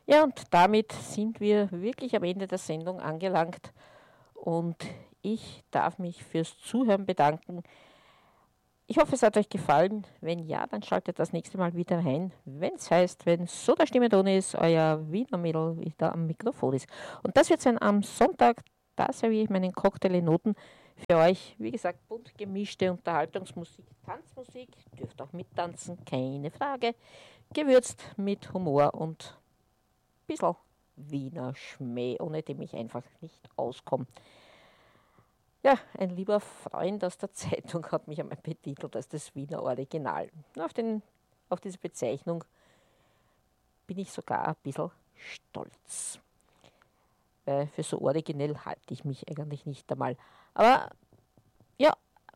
Ja, und damit sind wir wirklich am Ende der Sendung angelangt und ich darf mich fürs Zuhören bedanken. Ich hoffe, es hat euch gefallen. Wenn ja, dann schaltet das nächste Mal wieder rein, wenn es heißt, wenn so der Stimme Ton ist, euer Wiener Mädel wieder am Mikrofon ist. Und das wird sein am Sonntag. Da serviere ich meinen Cocktail in Noten für euch. Wie gesagt, bunt gemischte Unterhaltungsmusik, Tanzmusik. Dürft auch mittanzen, keine Frage. Gewürzt mit Humor und ein bisschen Wiener Schmäh, ohne dem ich einfach nicht auskomme. Ja, ein lieber Freund aus der Zeitung hat mich einmal betitelt als das Wiener Original. Auf diese Bezeichnung bin ich sogar ein bisschen stolz. Weil für so originell halte ich mich eigentlich nicht einmal. Aber ja,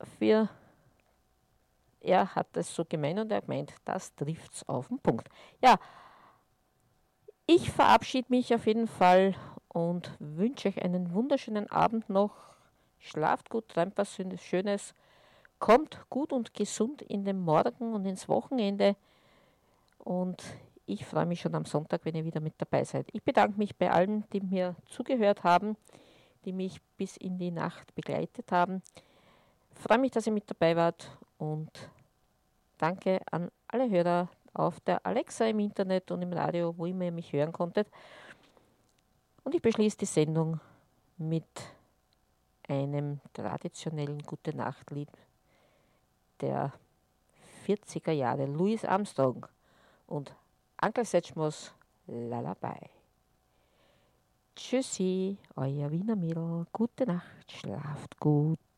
er hat es so gemeint und er meint, das trifft's auf den Punkt. Ja, ich verabschiede mich auf jeden Fall und wünsche euch einen wunderschönen Abend noch. Schlaft gut, träumt was Schönes. Kommt gut und gesund in den Morgen und ins Wochenende. Und ich freue mich schon am Sonntag, wenn ihr wieder mit dabei seid. Ich bedanke mich bei allen, die mir zugehört haben, die mich bis in die Nacht begleitet haben. Ich freue mich, dass ihr mit dabei wart und danke an alle Hörer auf der Alexa im Internet und im Radio, wo immer ihr mich hören konntet. Und ich beschließe die Sendung mit einem traditionellen Gute-Nacht-Lied der 40er Jahre, Louis Armstrong und Uncle Setchmos Lullaby. Tschüssi, euer Wiener Mädel, gute Nacht, schlaft gut.